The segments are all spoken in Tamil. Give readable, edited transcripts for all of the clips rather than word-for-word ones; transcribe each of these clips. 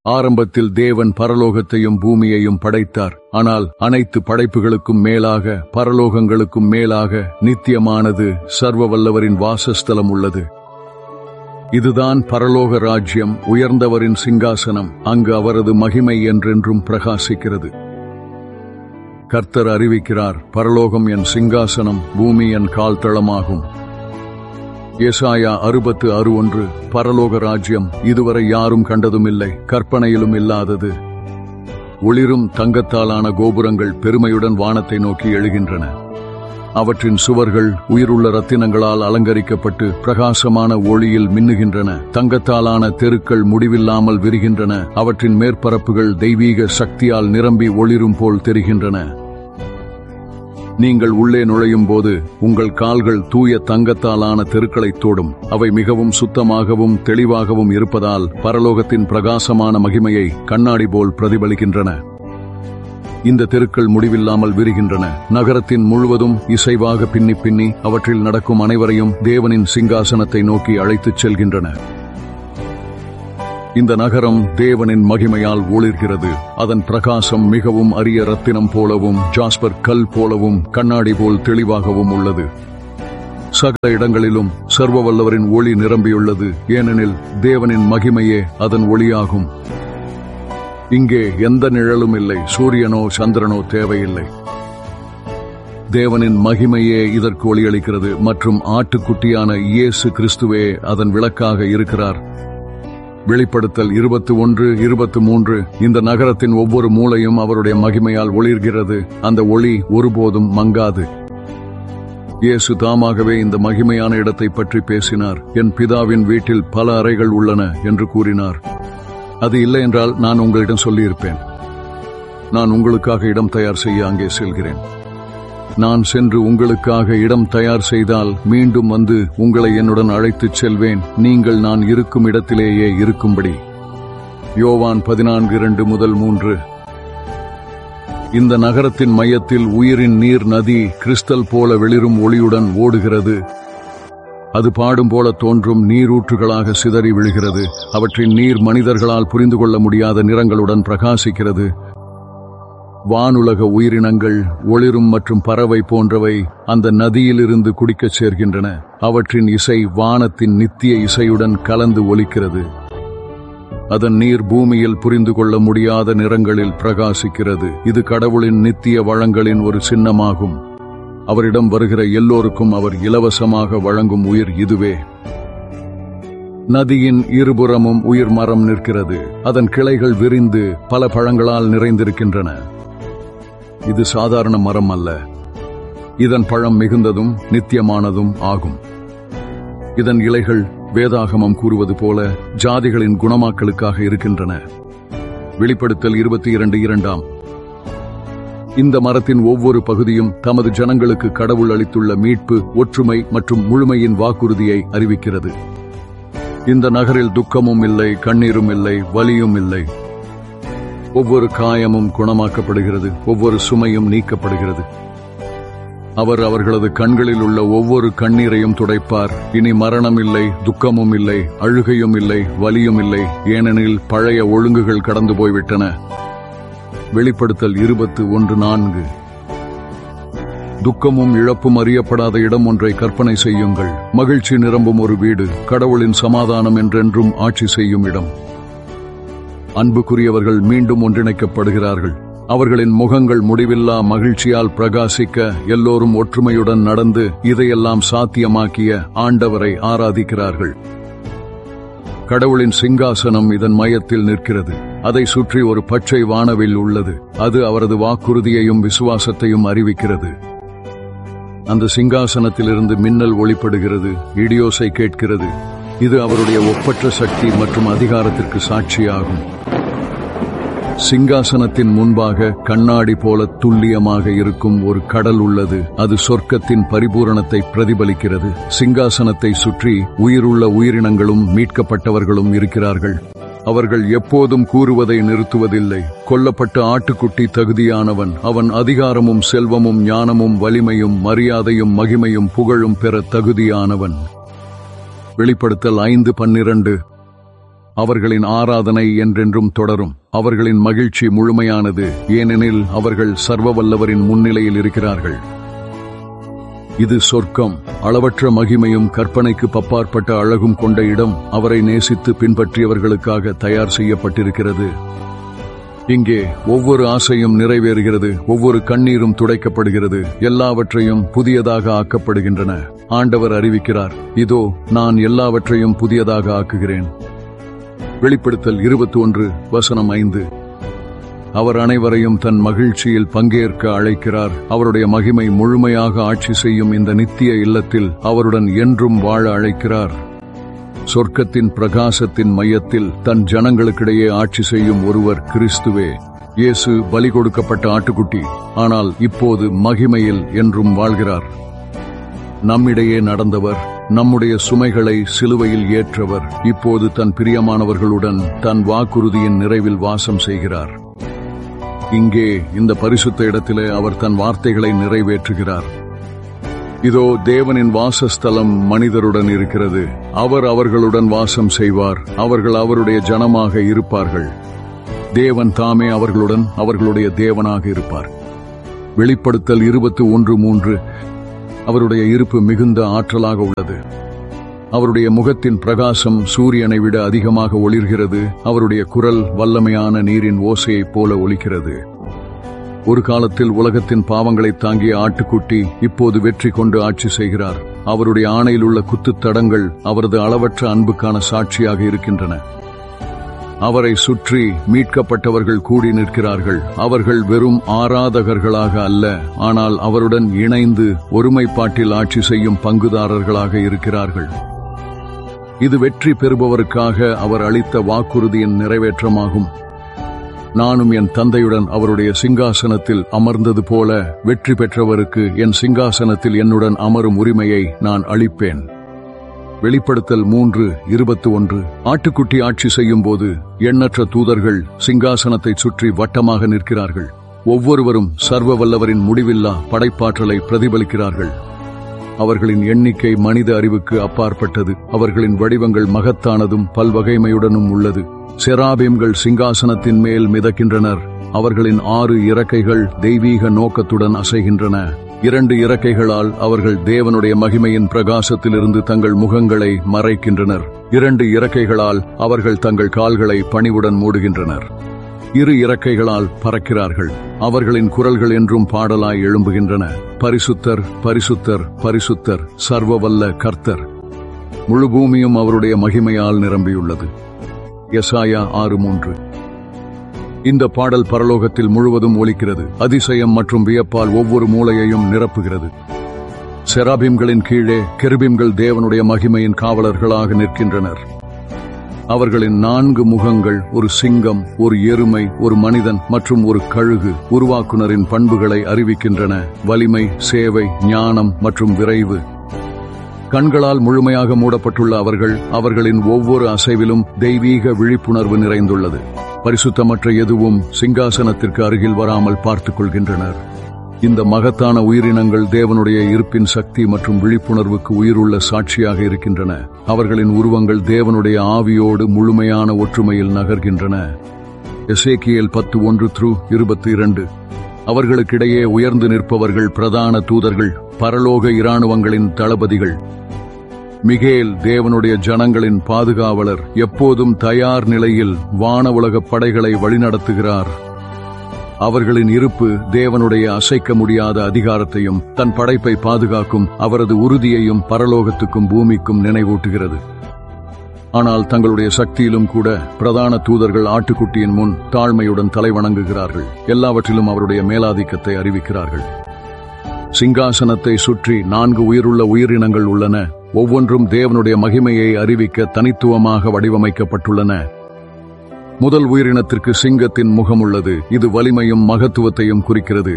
ஆரம்பத்தில் தேவன் பரலோகத்தையும் பூமியையும் படைத்தார். ஆனால் அனைத்து படைப்புகளுக்கும் மேலாக, பரலோகங்களுக்கும் மேலாக நித்தியமானது சர்வ வல்லவரின் வாசஸ்தலம் உள்ளது. இதுதான் பரலோக ராஜ்யம், உயர்ந்தவரின் சிங்காசனம். அங்கு அவரது மகிமை என்றென்றும் பிரகாசிக்கிறது. கர்த்தர் அறிவிக்கிறார், பரலோகம் என் சிங்காசனம், பூமி என் கால் தளமாகும். ஏசாயா 66:1. பரலோக ராஜ்யம் இதுவரை யாரும் கண்டதுமில்லை, கற்பனையிலும் இல்லாதது. ஒளிரும் தங்கத்தாலான கோபுரங்கள் பெருமையுடன் வானத்தை நோக்கி எழுகின்றன. அவற்றின் சுவர்கள் உயிருள்ள ரத்தினங்களால் அலங்கரிக்கப்பட்டு பிரகாசமான ஒளியில் மின்னுகின்றன. தங்கத்தாலான தெருக்கள் முடிவில்லாமல் விரிகின்றன. அவற்றின் மேற்பரப்புகள் தெய்வீக சக்தியால் நிரம்பி ஒளிரும் போல் தெரிகின்றன. நீங்கள் உள்ளே நுழையும் போது உங்கள் கால்கள் தூய தங்கத்தாலான தெருக்களைத் தோடும். அவை மிகவும் சுத்தமாகவும் தெளிவாகவும் இருப்பதால் பரலோகத்தின் பிரகாசமான மகிமையை கண்ணாடி போல் பிரதிபலிக்கின்றன. இந்த தெருக்கள் முடிவில்லாமல் விரிகின்றன. நகரத்தின் முழுவதும் இசைவாக பின்னி பின்னி அவற்றில் நடக்கும் அனைவரையும் தேவனின் சிங்காசனத்தை நோக்கி அழைத்துச் செல்கின்றன. இந்த நகரம் தேவனின் மகிமையால் ஒளிர்கிறது. அதன் பிரகாசம் மிகவும் அரிய ரத்தினம் போலவும் ஜாஸ்பர் கல் போலவும் கண்ணாடி போல் தெளிவாகவும் உள்ளது. சகல இடங்களிலும் சர்வ வல்லவரின் ஒளி நிரம்பியுள்ளது. ஏனெனில் தேவனின் மகிமையே அதன் ஒளியாகும். இங்கே எந்த நிழலும் இல்லை, சூரியனோ சந்திரனோ தேவையில்லை. தேவனின் மகிமையே இதற்கு ஒளியளிக்கிறது மற்றும் ஆட்டுக்குட்டியான இயேசு கிறிஸ்துவே அதன் விளக்காக இருக்கிறார். வெளிப்படுத்தல் 21:23. இந்த நகரத்தின் ஒவ்வொரு மூலையும் அவருடைய மகிமையால் ஒளிர்கிறது. அந்த ஒளி ஒருபோதும் மங்காது. இயேசு தாமாகவே இந்த மகிமையான இடத்தை பற்றி பேசினார். என் பிதாவின் வீட்டில் பல அறைகள் உள்ளன என்று கூறினார். அது இல்லை என்றால் நான் உங்களிடம் சொல்லியிருப்பேன். நான் உங்களுக்காக இடம் தயார் செய்ய அங்கே செல்கிறேன். நான் சென்று உங்களுக்காக இடம் தயார் செய்தால் மீண்டும் வந்து உங்களை என்னுடன் அழைத்துச் செல்வேன், நீங்கள் நான் இருக்கும் இடத்திலேயே இருக்கும்படி. யோவான் 14:2-3. இந்த நகரத்தின் மையத்தில் உயிரின் நீர் நதி கிறிஸ்டல் போல வெளிரும் ஒளியுடன் ஓடுகிறது. அது பாடும் போல தோன்றும் நீரூற்றுகளாக சிதறி விழுகிறது. அவற்றின் நீர் மனிதர்களால் புரிந்து கொள்ள முடியாத நிறங்களுடன் பிரகாசிக்கிறது. வானுலக உயிரினங்கள், ஒளிரும் மற்றும் பறவை போன்றவை அந்த நதியிலிருந்து குடிக்கச் சேர்கின்றன. அவற்றின் இசை வானத்தின் நித்திய இசையுடன் கலந்து ஒலிக்கிறது. அதன் நீர் பூமியில் புரிந்து கொள்ள முடியாத நிறங்களில் பிரகாசிக்கிறது. இது கடவுளின் நித்திய வளங்களின் ஒரு சின்னமாகும். அவரிடம் வருகிற எல்லோருக்கும் அவர் இலவசமாக வழங்கும் உயிர் இதுவே. நதியின் இருபுறமும் உயிர் மரம் நிற்கிறது. அதன் கிளைகள் விரிந்து பல பழங்களால் நிறைந்திருக்கின்றன. இது சாதாரண மரம் அல்ல. இதன் பழம் மிகுந்ததும் நித்தியமானதும் ஆகும். இதன் இலைகள் வேதாகமம் கூறுவது போல ஜாதிகளின் குணமாக்கலுக்காக இருக்கின்றன. வெளிப்படுத்தல் 22:2. இந்த மரத்தின் ஒவ்வொரு பகுதியும் தமது ஜனங்களுக்கு கடவுள் அளித்துள்ள மீட்பு, ஒற்றுமை மற்றும் முழுமையின் வாக்குறுதியை அறிவிக்கிறது. இந்த நகரில் துக்கமும் இல்லை, கண்ணீரும் இல்லை, வலியும் இல்லை. ஒவ்வொரு காயமும் குணமாக்கப்படுகிறது. ஒவ்வொரு சுமையும் நீக்கப்படுகிறது. அவர் அவர்களது கண்களில் உள்ள ஒவ்வொரு கண்ணீரையும் துடைப்பார். இனி மரணம் இல்லை, துக்கமும் இல்லை, அழுகையும் இல்லை, வலியும் இல்லை, ஏனெனில் பழைய ஒழுங்குகள் கடந்து போய்விட்டன. வெளிப்படுத்தல் 21:4. துக்கமும் இழப்பும் அறியப்படாத இடம் ஒன்றை கற்பனை செய்யுங்கள். மகிழ்ச்சி நிரம்பும் ஒரு வீடு, கடவுளின் சமாதானம் என்றென்றும் ஆட்சி செய்யும் இடம். அன்புக்குரியவர்கள் மீண்டும் ஒன்றிணைக்கப்படுகிறார்கள். அவர்களின் முகங்கள் முடிவில்லா மகிழ்ச்சியால் பிரகாசிக்க எல்லோரும் ஒற்றுமையுடன் நடந்து இதையெல்லாம் சாத்தியமாக்கிய ஆண்டவரை ஆராதிக்கிறார்கள். கடவுளின் சிங்காசனம் இதன் மையத்தில் நிற்கிறது. அதை சுற்றி ஒரு பச்சை வானவில் உள்ளது. அது அவரது வாக்குறுதியையும் விசுவாசத்தையும் அறிவிக்கிறது. அந்த சிங்காசனத்திலிருந்து மின்னல் ஒளிப்படுகிறது, இடியோசை கேட்கிறது. இது அவருடைய ஒப்பற்ற சக்தி மற்றும் அதிகாரத்திற்கு சாட்சியாகும். சிங்காசனத்தின் முன்பாக கண்ணாடி போல துல்லியமாக இருக்கும் ஒரு கடல் உள்ளது. அது சொர்க்கத்தின் பரிபூரணத்தை பிரதிபலிக்கிறது. சிங்காசனத்தை சுற்றி உயிருள்ள உயிரினங்களும் மீட்கப்பட்டவர்களும் இருக்கிறார்கள். அவர்கள் எப்போதும் கூறுவதை நிறுத்துவதில்லை. கொல்லப்பட்ட ஆட்டுக்குட்டி தகுதியானவன். அவன் அதிகாரமும் செல்வமும் ஞானமும் வலிமையும் மரியாதையும் மகிமையும் புகழும் பெற தகுதியானவன். வெளிப்படுத்தல் 5:12. அவர்களின் ஆராதனை என்றென்றும் தொடரும். அவர்களின் மகிழ்ச்சி முழுமையானது, ஏனெனில் அவர்கள் சர்வவல்லவரின் முன்னிலையில் இருக்கிறார்கள். இது சொர்க்கம். அளவற்ற மகிமையும் கற்பனைக்கு பப்பாற்பட்ட அழகும் கொண்ட இடம் அவரை நேசித்து பின்பற்றியவர்களுக்காக தயார் செய்யப்பட்டிருக்கிறது. இங்கே ஒவ்வொரு ஆசையும் நிறைவேறுகிறது, ஒவ்வொரு கண்ணீரும் துடைக்கப்படுகிறது, எல்லாவற்றையும் புதியதாக ஆக்கப்படுகின்றன. ஆண்டவர் அறிவிக்கிறார், இதோ நான் எல்லாவற்றையும் புதியதாக ஆக்குகிறேன். வெளிப்படுத்தல் 21:5. அவர் அனைவரையும் தன் மகிழ்ச்சியில் பங்கேற்க அழைக்கிறார். அவருடைய மகிமை முழுமையாக ஆட்சி செய்யும் இந்த நித்திய இல்லத்தில் அவருடன் என்றும் வாழ அழைக்கிறார். சொர்க்கத்தின் பிரகாசத்தின் மையத்தில் தன் ஜனங்களுக்கிடையே ஆட்சி செய்யும் ஒருவர் கிறிஸ்துவே. இயேசு பலி கொடுக்கப்பட்ட ஆட்டுக்குட்டி, ஆனால் இப்போது மகிமையில் என்றும் வாழ்கிறார். நம்மிடையே நடந்தவர், நம்முடைய சுமைகளை சிலுவையில் ஏற்றவர், இப்போது தன் பிரியமானவர்களுடன் தன் வாக்குறுதியின் நிறைவில் வாசம் செய்கிறார். இங்கே இந்த பரிசுத்த இடத்திலே அவர் தன் வார்த்தைகளை நிறைவேற்றுகிறார். இதோ தேவனின் வாசஸ்தலம் மனிதருடன் இருக்கிறது. அவர் அவர்களுடன் வாசம் செய்வார். அவர்கள் அவருடைய ஜனமாக இருப்பார்கள். தேவன் தாமே அவர்களுடன் அவர்களுடைய தேவனாக இருப்பார். வெளிப்படுத்தல் 21:3. அவருடைய இருப்பு மிகுந்த ஆற்றலாக உள்ளது. அவருடைய முகத்தின் பிரகாசம் சூரியனை விட அதிகமாக ஒளிர்கிறது. அவருடைய குரல் வல்லமையான நீரின் ஓசையைப் போல ஒலிக்கிறது. ஒரு காலத்தில் உலகத்தின் பாவங்களை தாங்கிய ஆட்டுக்குட்டி இப்போது வெற்றி கொண்டு ஆட்சி செய்கிறார். அவருடைய ஆணையில் உள்ள குத்துத்தடங்கள் அவரது அளவற்ற அன்புக்கான சாட்சியாக இருக்கின்றன. அவரை சுற்றி மீட்கப்பட்டவர்கள் கூடி நிற்கிறார்கள். அவர்கள் வெறும் ஆராதகர்களாக அல்ல, ஆனால் அவருடன் இணைந்து ஒருமைப்பாட்டில் ஆட்சி செய்யும் பங்குதாரர்களாக இருக்கிறார்கள். இது வெற்றி பெறுபவருக்காக அவர் அளித்த வாக்குறுதியின் நிறைவேற்றமாகும். நானும் என் தந்தையுடன் அவருடைய சிங்காசனத்தில் அமர்ந்தது போல வெற்றி பெற்றவருக்கு என் சிங்காசனத்தில் என்னுடன் அமரும் உரிமையை நான் அளிப்பேன். வெளிப்படுத்தல் 3:21. ஆட்டுக்குட்டி ஆட்சி செய்யும் போது எண்ணற்ற தூதர்கள் சிங்காசனத்தை சுற்றி வட்டமாக நிற்கிறார்கள். ஒவ்வொருவரும் சர்வ வல்லவரின் முடிவில்லா படைப்பாற்றலை பிரதிபலிக்கிறார்கள். அவர்களின் எண்ணிக்கை மனித அறிவுக்கு அப்பாற்பட்டது. அவர்களின் வடிவங்கள் மகத்தானதும் பல்வகைமையுடனும் உள்ளது. செராபீம்கள் சிங்காசனத்தின் மேல் மிதக்கின்றனர். அவர்களின் 6 இறக்கைகள் தெய்வீக நோக்கத்துடன் அசைகின்றன. 2 இறக்கைகளால் அவர்கள் தேவனுடைய மகிமையின் பிரகாசத்திலிருந்து தங்கள் முகங்களை மறைக்கின்றனர். 2 இறக்கைகளால் அவர்கள் தங்கள் கால்களை பணிவுடன் மூடுகின்றனர். 2 இறக்கைகளால் பறக்கிறார்கள். அவர்களின் குரல்கள் என்றும் பாடலாய் எழும்புகின்றன. பரிசுத்தர், பரிசுத்தர், பரிசுத்தர், சர்வவல்ல கர்த்தர். முழு பூமியும் அவருடைய மகிமையால் நிரம்பியுள்ளது. எசாயா 6:3. இந்த பாடல் பரலோகத்தில் முழுவதும் ஒலிக்கிறது. அதிசயம் மற்றும் வியப்பால் ஒவ்வொரு மூலையையும் நிரப்புகிறது. செராபீம்களின் கீழே கெருபீம்கள் தேவனுடைய மகிமையின் காவலர்களாக நிற்கின்றனர். அவர்களின் 4 முகங்கள் ஒரு சிங்கம், ஒரு எருமை, ஒரு மனிதன் மற்றும் ஒரு கழுகு உருவாக்குனரின் பண்புகளை அறிவிக்கின்றன. வலிமை, சேவை, ஞானம் மற்றும் விரைவு. கண்களால் முழுமையாக மூடப்பட்டுள்ள அவர்களின் ஒவ்வொரு அசைவிலும் தெய்வீக விழிப்புணர்வு நிறைந்துள்ளது. பரிசுத்தமற்ற எதுவும் சிங்காசனத்திற்கு அருகில் வராமல் பார்த்துக் கொள்கின்றனர். இந்த மகத்தான உயிரினங்கள் தேவனுடைய இருப்பின் சக்தி மற்றும் விழிப்புணர்வுக்கு உயிருள்ள சாட்சியாக இருக்கின்றன. அவர்களின் உருவங்கள் தேவனுடைய ஆவியோடு முழுமையான ஒற்றுமையில் நகர்கின்றன. எசேக்கியேல் 10:1-22. அவர்களுக்கிடையே உயர்ந்து நிற்பவர்கள் பிரதான தூதர்கள், பரலோக இராணுவங்களின் தளபதிகள். மிகேல் தேவனுடைய ஜனங்களின் பாதுகாவலர், எப்போதும் தயார் நிலையில் வான உலக படைகளை வழிநடத்துகிறார். அவர்களின் இருப்பு தேவனுடைய அசைக்க முடியாத அதிகாரத்தையும் தன் படைப்பை பாதுகாக்கும் அவரது உறுதியையும் பரலோகத்துக்கும் பூமிக்கும் நினைவூட்டுகிறது. ஆனால் தங்களுடைய சக்தியிலும் கூட பிரதான தூதர்கள் ஆட்டுக்குட்டியின் முன் தாழ்மையுடன் தலைவணங்குகிறார்கள். எல்லாவற்றிலும் அவருடைய மேலாதிக்கத்தை அறிவிக்கிறார்கள். சிங்காசனத்தை சுற்றி 4 உயிருள்ள உயிரினங்கள் உள்ளன. ஒவ்வொன்றும் தேவனுடைய மகிமையை அறிவிக்க தனித்துவமாக வடிவமைக்கப்பட்டுள்ளன. முதல் உயிரினத்திற்கு சிங்கத்தின் முகம் உள்ளது. இது வலிமையும் மகத்துவத்தையும் குறிக்கிறது.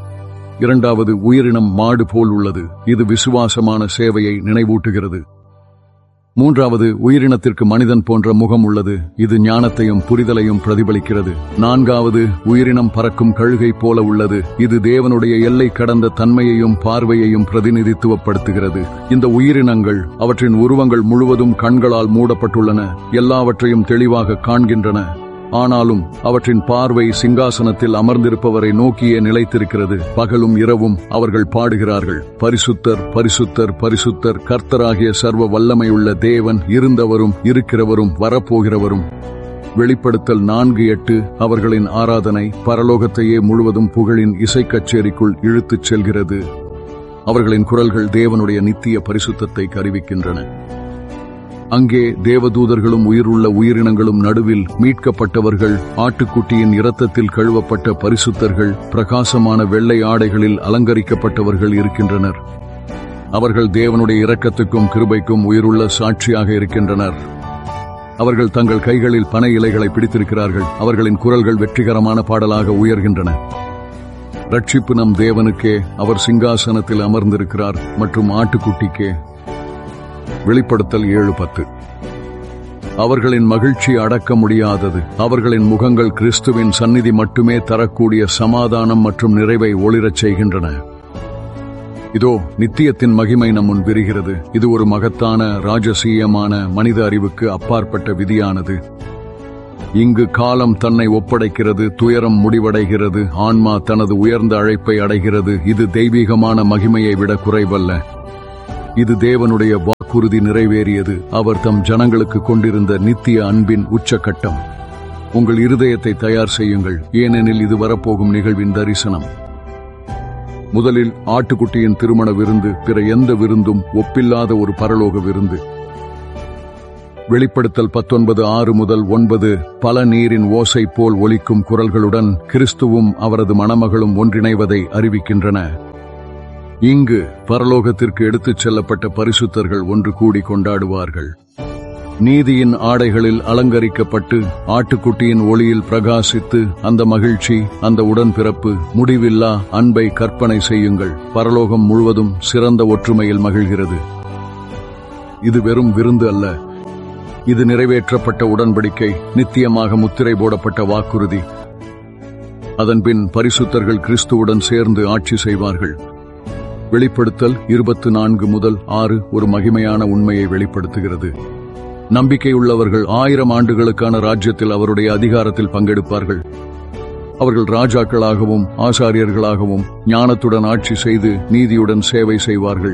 2வது உயிரினம் மாடு போல் உள்ளது. இது விசுவாசமான சேவையை நினைவூட்டுகிறது. மூன்றாவது, உயிரினத்திற்கு மனிதன் போன்ற முகம் உள்ளது. இது ஞானத்தையும் புரிதலையும் பிரதிபலிக்கிறது. நான்காவது, உயிரினம் பறக்கும் கழுகை போல உள்ளது. இது தேவனுடைய எல்லை கடந்த தன்மையையும் பார்வையையும் பிரதிநிதித்துவப்படுத்துகிறது. இந்த உயிரினங்கள், அவற்றின் உருவங்கள் முழுவதும் கண்களால் மூடப்பட்டுள்ளன, எல்லாவற்றையும் தெளிவாக காண்கின்றன. ஆனாலும் அவற்றின் பார்வை சிங்காசனத்தில் அமர்ந்திருப்பவரை நோக்கியே நிலைத்திருக்கிறது. பகலும் இரவும் அவர்கள் பாடுகிறார்கள், பரிசுத்தர், பரிசுத்தர், பரிசுத்தர், கர்த்தராகிய சர்வ வல்லமையுள்ள தேவன், இருந்தவரும் இருக்கிறவரும் வரப்போகிறவரும். வெளிப்படுத்தல் 4:8 அவர்களின் ஆராதனை பரலோகத்தையே முழுவதும் புகழின் இசைக் கச்சேரிக்குள் இழுத்துச் செல்கிறது. அவர்களின் குரல்கள் தேவனுடைய நித்திய பரிசுத்தத்தை அறிவிக்கின்றன. அங்கே தேவதூதர்களும் உயிருள்ள உயிரினங்களும் நடுவில் மீட்கப்பட்டவர்கள், ஆட்டுக்குட்டியின் இரத்தத்தில் கழுவப்பட்ட பரிசுத்தர்கள், பிரகாசமான வெள்ளை ஆடைகளில் அலங்கரிக்கப்பட்டவர்கள் இருக்கின்றனர். அவர்கள் தேவனுடைய இரக்கத்துக்கும் கிருபைக்கும் உயிருள்ள சாட்சியாக இருக்கின்றனர். அவர்கள் தங்கள் கைகளில் பனை இலைகளை பிடித்திருக்கிறார்கள். அவர்களின் குரல்கள் வெற்றிகரமான பாடலாக உயர்கின்றன. ரட்சிப்பு நம் தேவனுக்கே, அவர் சிங்காசனத்தில் அமர்ந்திருக்கிறார், மற்றும் ஆட்டுக்குட்டிக்கே. வெளிப்படுத்தல் 7:10 அவர்களின் மகிழ்ச்சி அடக்க முடியாதது. அவர்களின் முகங்கள் கிறிஸ்துவின் சந்நிதி மட்டுமே தரக்கூடிய சமாதானம் மற்றும் நிறைவை ஒளிரச் செய்கின்றன. இதோ நித்தியத்தின் மகிமை நம் முன் விரிகிறது. இது ஒரு மகத்தான ராஜசீயமான மனித அறிவுக்கு அப்பாற்பட்ட விதியானது. இங்கு காலம் தன்னை ஒப்படைக்கிறது, துயரம் முடிவடைகிறது, ஆன்மா தனது உயர்ந்த அழைப்பை அடைகிறது. இது தெய்வீகமான மகிமையை விட குறைவல்ல. இது தேவனுடைய வாக்குறுதி நிறைவேறியது. அவர் தம் ஜனங்களுக்கு கொண்டிருந்த நித்திய அன்பின் உச்சக்கட்டம். உங்கள் இருதயத்தை தயார் செய்யுங்கள், ஏனெனில் இது வரப்போகும் நிகழ்வின் தரிசனம். முதலில் ஆட்டுக்குட்டியின் திருமண விருந்து, பிற எந்த விருந்தும் ஒப்பில்லாத ஒரு பரலோக விருந்து. வெளிப்படுத்தல் 19:6-9 பல நீரின் ஓசை போல் ஒலிக்கும் குரல்களுடன் கிறிஸ்துவும் அவரது மணமகளும் ஒன்றிணைவதை அறிவிக்கின்றன. இங்கு பரலோகத்திற்கு எடுத்துச் செல்லப்பட்ட பரிசுத்தர்கள் ஒன்று கூடி கொண்டாடுவார்கள். நீதியின் ஆடைகளில் அலங்கரிக்கப்பட்டு ஆட்டுக்குட்டியின் ஒளியில் பிரகாசித்து அந்த மகிழ்ச்சி, அந்த உடன்பிறப்பு, முடிவில்லா அன்பை கற்பனை செய்யுங்கள். பரலோகம் முழுவதும் சிறந்த ஒற்றுமையில் மகிழ்கிறது. இது வெறும் விருந்து அல்ல, இது நிறைவேற்றப்பட்ட உடன்படிக்கை, நித்தியமாக முத்திரை போடப்பட்ட வாக்குறுதி. அதன்பின் பரிசுத்தர்கள் கிறிஸ்துவுடன் சேர்ந்து ஆட்சி செய்வார்கள். வெளிப்படுத்தல் 24-6 ஒரு மகிமையான உண்மையை வெளிப்படுத்துகிறது. நம்பிக்கையுள்ளவர்கள் 1000 ஆண்டுகளுக்கான ராஜ்யத்தில் அவருடைய அதிகாரத்தில் பங்கெடுப்பார்கள். அவர்கள் ராஜாக்களாகவும் ஆசாரியர்களாகவும் ஞானத்துடன் ஆட்சி செய்து நீதியுடன் சேவை செய்வார்கள்.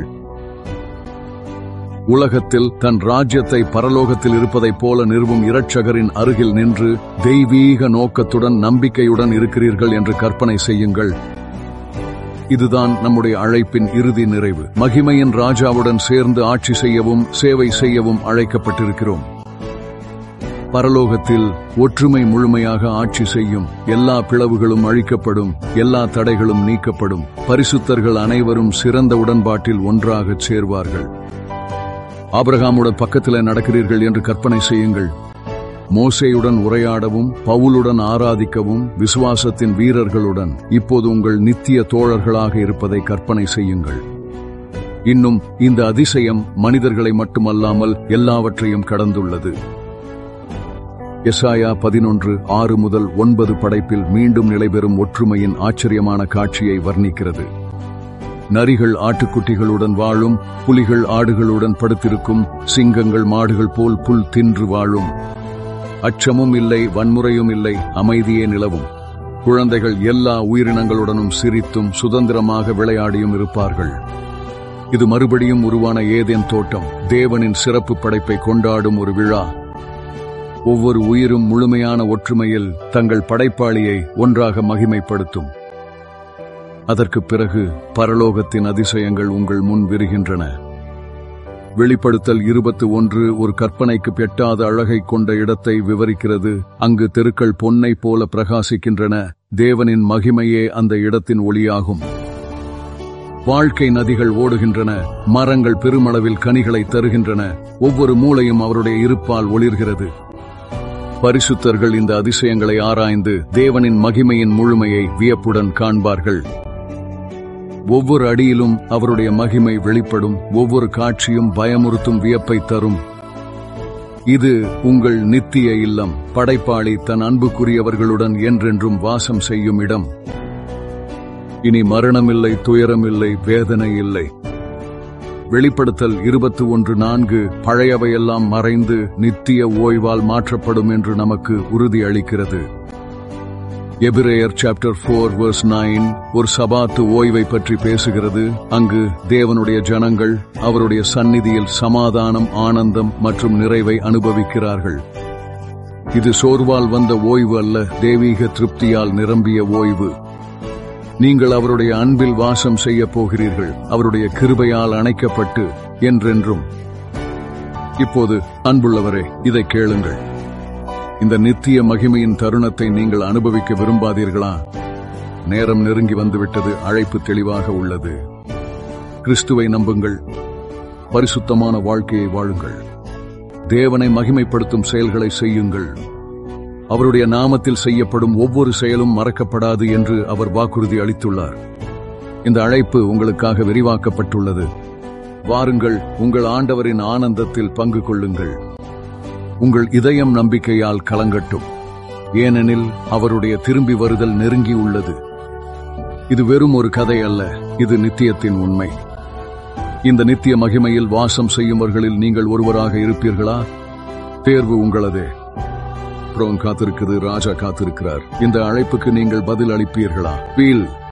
உலகத்தில் தன் ராஜ்யத்தை பரலோகத்தில் இருப்பதைப் போல நிறுவும் இரட்சகரின் அருகில் நின்று தெய்வீக நோக்கத்துடன் நம்பிக்கையுடன் இருக்கிறீர்கள் என்று கற்பனை செய்யுங்கள். இதுதான் நம்முடைய அழைப்பின் இறுதி நிறைவு. மகிமையின் ராஜாவுடன் சேர்ந்து ஆட்சி செய்யவும் சேவை செய்யவும் அழைக்கப்பட்டிருக்கிறோம். பரலோகத்தில் ஒற்றுமை முழுமையாக ஆட்சி செய்யும். எல்லா பிளவுகளும் அழிக்கப்படும், எல்லா தடைகளும் நீக்கப்படும். பரிசுத்தர்கள் அனைவரும் சிறந்த உடன்பாட்டில் ஒன்றாகச் சேர்வார்கள். ஆபிரகாமுடன் பக்கத்தில் நடக்கிறீர்கள் என்று கற்பனை செய்யுங்கள். மோசேயுடன் உரையாடவும் பவுலுடன் ஆராதிக்கவும் விசுவாசத்தின் வீரர்களுடன் இப்போது உங்கள் நித்திய தோழர்களாக இருப்பதை கற்பனை செய்யுங்கள். இன்னும் இந்த அதிசயம் மனிதர்களை மட்டுமல்லாமல் எல்லாவற்றையும் கடந்துள்ளது. எசாயா 11:6-9 படைப்பில் மீண்டும் நிலைபெறும் ஒற்றுமையின் ஆச்சரியமான காட்சியை வர்ணிக்கிறது. நரிகள் ஆட்டுக்குட்டிகளுடன் வாழும், புலிகள் ஆடுகளுடன் படுத்திருக்கும், சிங்கங்கள் மாடுகள் போல் புல் தின்று வாழும். அச்சமும் இல்லை, வன்முறையும் இல்லை, அமைதியே நிலவும். குழந்தைகள் எல்லா உயிரினங்களுடனும் சிரித்தும் சுதந்திரமாக விளையாடியும் இருப்பார்கள். இது மறுபடியும் உருவான ஏதேன் தோட்டம், தேவனின் சிறப்பு படைப்பை கொண்டாடும் ஒரு விழா. ஒவ்வொரு உயிரும் முழுமையான ஒற்றுமையில் தங்கள் படைப்பாளியை ஒன்றாக மகிமைப்படுத்தும். அதற்குப் பிறகு பரலோகத்தின் அதிசயங்கள் உங்கள் முன் விரிகின்றன. வெளிப்படுத்தல் 21 ஒரு கற்பனைக்கு எட்டாத அழகை கொண்ட இடத்தை விவரிக்கிறது. அங்கு தெருக்கள் பொன்னை போல பிரகாசிக்கின்றன. தேவனின் மகிமையே அந்த இடத்தின் ஒளியாகும். வாழ்க்கை நதிகள் ஓடுகின்றன. மரங்கள் பெருமளவில் கனிகளை தருகின்றன. ஒவ்வொரு மூலையும் அவருடைய இருப்பால் ஒளிர்கிறது. பரிசுத்தர்கள் இந்த அதிசயங்களை ஆராய்ந்து தேவனின் மகிமையின் முழுமையை வியப்புடன் காண்பார்கள். ஒவ்வொரு அடியிலும் அவருடைய மகிமை வெளிப்படும். ஒவ்வொரு காட்சியும் பயமுறுத்தும் வியப்பை தரும். இது உங்கள் நித்திய இல்லம். படைப்பாளி தன் அன்புக்குரியவர்களுடன் என்றென்றும் வாசம் செய்யும் இடம். இனி மரணமில்லை, துயரமில்லை, வேதனை இல்லை. வெளிப்படுத்தல் 21:4 பழையவையெல்லாம் மறைந்து நித்திய ஓய்வால் மாற்றப்படும் என்று நமக்கு உறுதி அளிக்கிறது. எபிரேயர் சாப்டர் 4:9 ஒரு சபாத்து ஓய்வை பற்றி பேசுகிறது. அங்கு தேவனுடைய ஜனங்கள் அவருடைய சந்நிதியில் சமாதானம், ஆனந்தம் மற்றும் நிறைவை அனுபவிக்கிறார்கள். இது சோர்வால் வந்த ஓய்வு அல்ல, தெய்வீக திருப்தியால் நிரம்பிய ஓய்வு. நீங்கள் அவருடைய அன்பில் வாசம் செய்ய போகிறீர்கள், அவருடைய கிருபையால் அணைக்கப்பட்டு என்றென்றும். இப்போது அன்புள்ளவரே, இதை கேளுங்கள். இந்த நித்திய மகிமையின் தருணத்தை நீங்கள் அனுபவிக்க விரும்பாதீர்களா? நேரம் நெருங்கி வந்துவிட்டது. அழைப்பு தெளிவாக உள்ளது. கிறிஸ்துவை நம்புங்கள். பரிசுத்தமான வாழ்க்கையை வாழுங்கள். தேவனை மகிமைப்படுத்தும் செயல்களை செய்யுங்கள். அவருடைய நாமத்தில் செய்யப்படும் ஒவ்வொரு செயலும் மறக்கப்படாது என்று அவர் வாக்குறுதி அளித்துள்ளார். இந்த அழைப்பு உங்களுக்காக விரிவாக்கப்பட்டுள்ளது. வாருங்கள், உங்கள் ஆண்டவரின் ஆனந்தத்தில் பங்கு கொள்ளுங்கள். உங்கள் இதயம் நம்பிக்கையால் கலங்கட்டும், ஏனெனில் அவருடைய திரும்பி வருதல் நெருங்கி உள்ளது. இது வெறும் ஒரு கதை அல்ல, இது நித்தியத்தின் உண்மை. இந்த நித்திய மகிமையில் வாசம் செய்யுமவர்களில் நீங்கள் ஒருவராக இருப்பீர்களா? தேர்வு உங்களதே. த்ரோன் காத்திருக்கிறது, ராஜா காத்திருக்கிறார். இந்த அழைப்புக்கு நீங்கள் பதில் அளிப்பீர்களா? வீல்